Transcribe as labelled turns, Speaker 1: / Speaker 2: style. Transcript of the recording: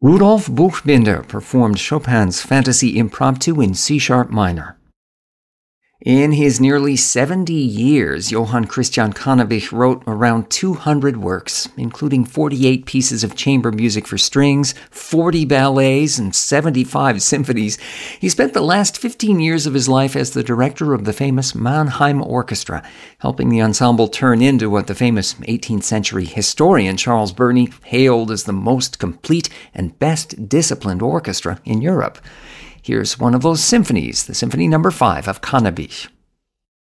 Speaker 1: Rudolf Buchbinder performed Chopin's Fantasy Impromptu in C-sharp minor. In his nearly 70 years, Johann Christian Cannabich wrote around 200 works, including 48 pieces of chamber music for strings, 40 ballets, and 75 symphonies. He spent the last 15 years of his life as the director of the famous Mannheim Orchestra, helping the ensemble turn into what the famous 18th century historian Charles Burney hailed as the most complete and best disciplined orchestra in Europe. Here's one of those symphonies, the Symphony No. 5 of Cannabich.